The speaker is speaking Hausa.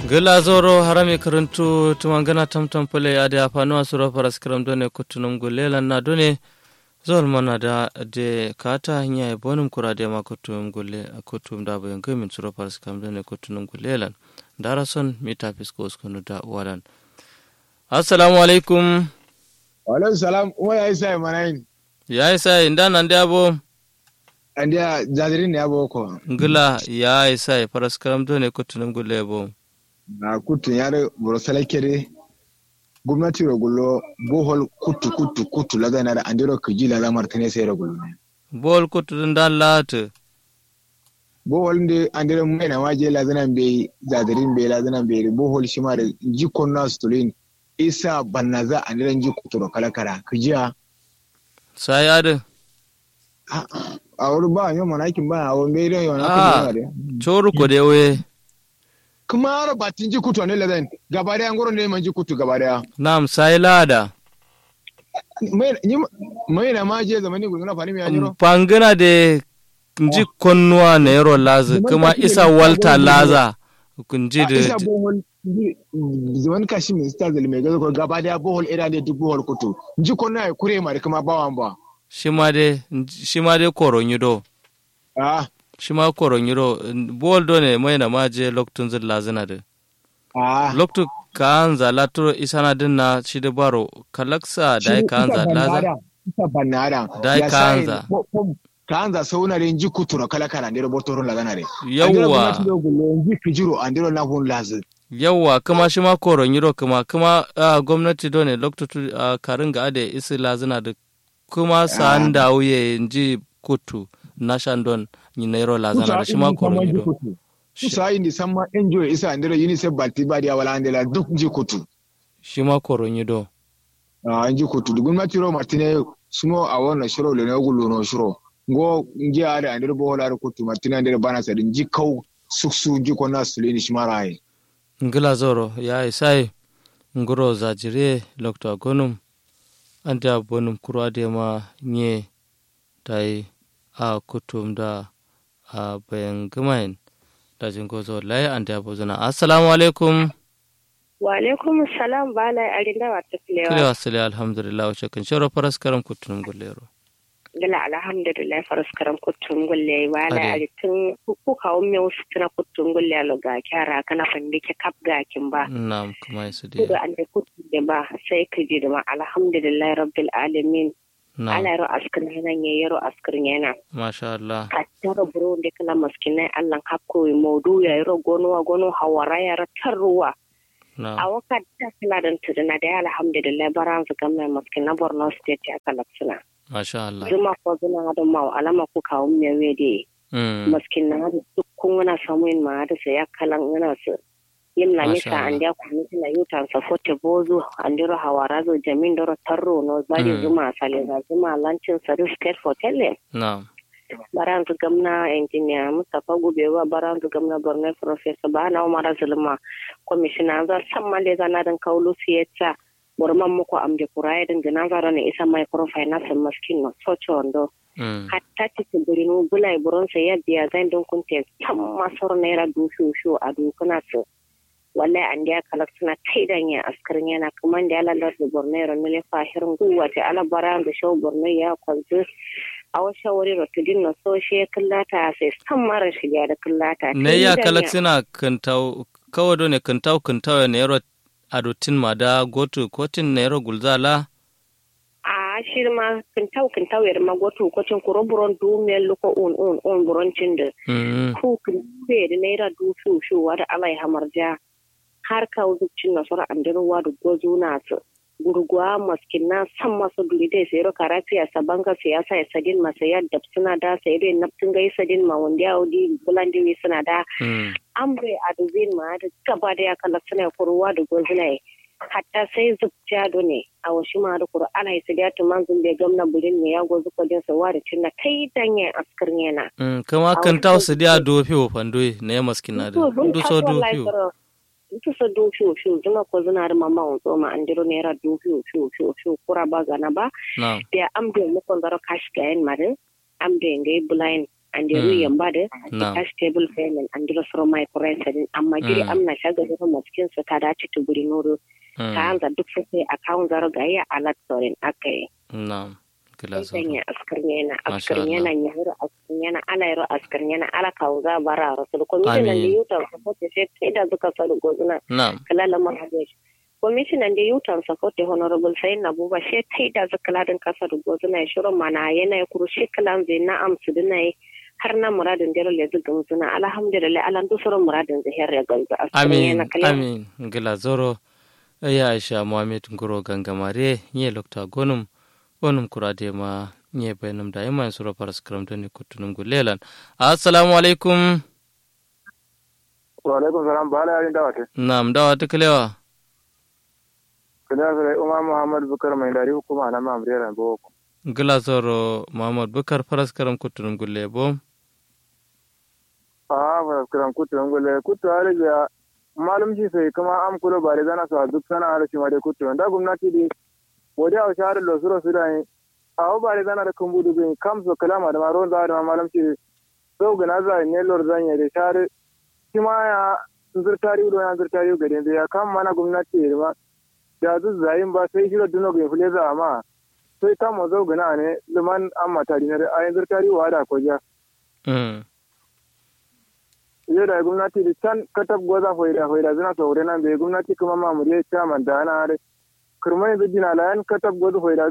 gila zoro harami karantu tumangana tamtam pale ade afanu asura paraskram done kutunum gulela na done zol mana da de kata nya bonum kurade ma kutum gulle kutum da bayan gamin sura paraskram done kutunum gulela darason mita fiskos kunu da wadan assalamu alaikum wa alaikum salam wa ya isa manayin ya isa inda nan da abo andia jadirin ne abo ko ngila ya isa paraskram done kutunum gulle bo na kutun yare borosale kere gwamnati regulo bohol kutu la gana da andiro kujila la martine sai regulo bohol kutu dan lat bohol ndi andiro mena waje la zanan be zadirin be la zanan be bohol shima da jikon na stolin isa bannaza andiro jikutu kala kala kujiya sai ade a wuri ba yau manakin ba a wani bai yau na kuma choru ko dewe kuma har batin ji kutu ne ladan gaba da ngoro ne man ji kutu gaba da nam sai lada mai na maje zamani gunguna fani mai ajiro pangana de nji konnuwa na yaro laza kuma isa walta laza kunji de isa bohol zaman kashi minister zalme ga ko gaba da bohol ira ne duk bohol kutu nji konnuwa ya kure ma kuma bawan ba shima de koronyido shima koronyiro bol do ne mai na maje loktun zin lazina de loktu kanza laturo isana dinna shi da baro kalaksa dai kanza laza isa banara dai kanza sauna de nji kutura kala kala de robotorun lazana de yawa nji kijiro andiro na hun lazi yawa kuma shima koronyiro kuma gwamnati do ne loktu karinga ade isi lazina de kuma san dawuye nji kutu nashandon nyinero lazana da shima koronyiro sai ni samma enjoy isa andiro UNICEF balti dia wala andela duk nji kutu shima koronyiro nji kutu dugun matiro martine suno awon shiro le ngulu no shiro ngo nji are andiro bohola kutu martine andiro bana sa nji kau suksu nji ko na sulini shimarai ngila zoro ya isai ngoro zajire lokto gonum anda bonum kurade ma nye tai a kutum da a bayan gamayin dajin gozo lai an da yabo zana assalamu alaikum wa alaikum assalam ba lai arinda wata kilewa sile alhamdulillah wace kan shiro faras karam kutum gullero gala alhamdulillah faras karam kutum gulle wa lai aritin ku kawo me wasu tana kutum gulle lo ga kyara kana fandike kap gakin ba na'am kuma yasu dai da an da kutum da ba sai ka ji da ma alhamdulillah rabbil alamin ala yaro askirin yana yaro askirin yana masha Allah a tara buru da kala maskinai Allah hakko modu ya yaro gono hawara ya tarruwa a waka ta kala dan tuduna da alhamdulillah baran su gamma maskina Borno state ya kala suna masha Allah zuma ko zuna da ma alama ku kawo me wede maskina duk kun wana samu yin ma da sai ya kalan wana su yin na misa an da ku na yutan safote bozu an diro hawara zo jamin doro tarro no bari zuma sale zuma lancin certificate for tele na'am baran su gamna engineer Mustafa Gubewa baran su gamna Borno professor Bana Umar Zulma commissioner za samale zana dan kaulu siyata burman muku amde kurai dan gana zara ne isa microfinance maskin no socho ndo hatta ci burinu bulai buron sai yadda zan don kunte tamma sor naira dushu a dukuna su wallahi an da kala suna taidan ya askarin yana kuma da lalar da Borno ne fahirin guwa ta alabara da shaw Borno ya kwanzu a wasu shawari rotudin na so she kallata sai san mara shiga da kallata ne ya kala suna kantau kawado ne kantau ne yaro adotin ma da gotu kotin ne yaro gulzala a shirma kantau yar ma gotu kotin kuroburon dumel luko on buroncin da ku kube da naira dusu shuwa da alai hamarja har kawo zuccin nasara andirwa da gozo na su gurguwa maskina san masu dulidai sai ro karafiya sabanga siyasa ya sadin masa yadda suna da sai dai naftin gai sadin ma wanda ya wudi bulandi suna da amre aduzin ma da gaba da ya kala suna kurwa da gozo ne hatta sai zubciya ne a washi ma da qur'ana ya sadiyatu manzun da gamna burin ne ya gozo kodin sa wa da cinna kai danye askar yana kama kan taw sadiya do fi ofandoi ne maskina da du so do fi ita sa do fiyo zuma ko zuna da mama on tsoma an diro naira do fiyo kura ba gana ba da am do mu kon zaro cash ga en mare am de ngai blind and the ruyan ba da ta stable payment and the from my current amma giri amna shaga da cikin su ta dace ta guri noro ta hanza duk sai account zaro ga ya alat sorin akai na'am kila so ya askarnyana ya hura askarnyana ala yaro askarnyana ala kauza bara rasul commission and the youth support sai da zuka salu gozuna kala lamar hadashi commission and the youth support the honorable sayin abuba sai tai da zuka ladin kasar gozuna shirin mana yana kurushi kalan zai na amsu dinai har na muradin dero le zuga mutuna alhamdulillah alan dusurin muradin zahir ya galga amin amin gila zoro ya aisha muhammad ngoro gangamare nye lokta gonum kurade ma nye bayanum da yamma sura faras karamta ne kutunum gulelan assalamu alaikum wa alaikum salam bala yarin dawate na'am dawate kalewa kada sai umar muhammad bukar mai dari hukuma na mamrera boko gila zoro muhammad bukar faras karam kutunum gulebo faras karam kutunum gule kutu ariya malum shi sai kuma am kulo bare zana sa duk sana har shi ma dai kutu da gwamnati dai wodi a shahar da suro su dai a bare zana da kumbudu bin kamso kalama da maron da malam shi so gana za ne lor zanya da share shi ma ya zurtari do ya zurtari gare da ya kam mana gwamnati ma da zu zayin ba sai shi da duno ga fuleza amma sai ta mo zo gana ne liman amma tari ne a zurtari wa da koja yau da gwamnati da can katab goza hoida zina saurena bai gwamnati kuma mamuriya chairman da ana kurmai da jina layan katab goza hoida